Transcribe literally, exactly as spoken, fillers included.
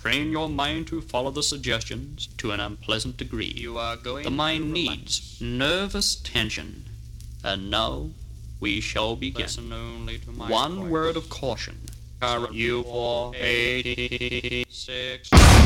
train your mind to follow the suggestions to an unpleasant degree. You are going The mind to needs nervous tension. And now we shall begin. listen only to my One voice. word of caution. Current You four eighty-six.